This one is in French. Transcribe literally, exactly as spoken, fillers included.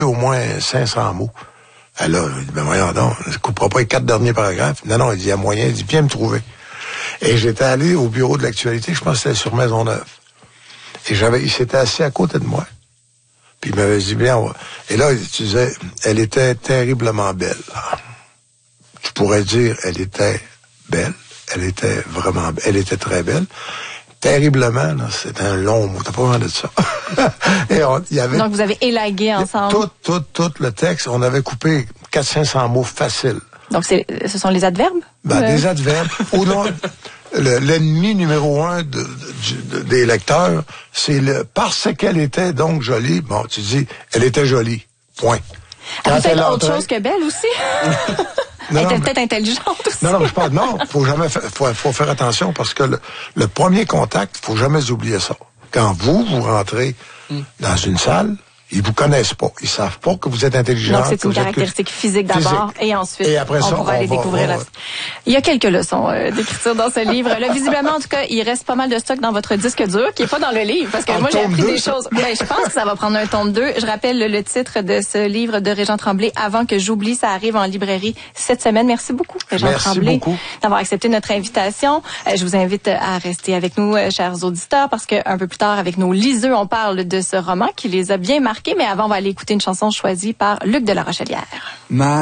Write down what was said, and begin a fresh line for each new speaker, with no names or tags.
au moins cinq cents mots. Alors, je dis, ben voyons donc, je ne couperai pas les quatre derniers paragraphes. Non, non, il dit, il y a moyen, il dit, viens me trouver. Et j'étais allé au bureau de l'actualité, je pense que c'était sur Maisonneuve. Et j'avais, il s'était assis à côté de moi. Puis il m'avait dit, bien, on va... Et là, il disait, elle était terriblement belle. Tu pourrais dire, elle était belle. Elle était vraiment, elle était très belle. Terriblement, là, c'est un long mot. T'as pas besoin de ça. Et on, y avait,
donc, vous avez élagué ensemble.
Tout, tout, tout le texte, on avait coupé quatre cents à cinq cents mots faciles.
Donc, c'est, ce sont les adverbes?
Ben,
euh...
des adverbes. Ou non, le, l'ennemi numéro un de, de, de, des lecteurs, c'est le parce qu'elle était donc jolie. Bon, tu dis, elle était jolie. Point.
Elle peut être autre chose que belle aussi.
Non,
elle était
non,
peut-être
mais...
intelligente aussi.
Non, non, je parle, non, faut jamais, fa... faut, faut faire attention parce que le, le premier contact, faut jamais oublier ça. Quand vous, vous rentrez mm. dans une salle, ils vous connaissent pas. Ils savent pas que vous êtes intelligent.
Donc, c'est une caractéristique que... physique d'abord, physique. Et ensuite,
et après
on
ça,
pourra
on
aller
va,
découvrir
va,
la... Il y a quelques leçons euh, d'écriture dans ce livre. Là, visiblement, en tout cas, il reste pas mal de stock dans votre disque dur, qui est pas dans le livre, parce que en moi, j'ai appris deux, des ça. choses. Ben, je pense que ça va prendre un tome deux. Je rappelle le, le titre de ce livre de Régent Tremblay, Avant que j'oublie, ça arrive en librairie cette semaine. Merci beaucoup, Régent
Merci
Tremblay,
beaucoup.
d'avoir accepté notre invitation. Euh, je vous invite à rester avec nous, euh, chers auditeurs, parce que un peu plus tard, avec nos liseux, on parle de ce roman qui les a bien marqués, mais avant, on va aller écouter une chanson choisie par Luc de la Rochelière. Ma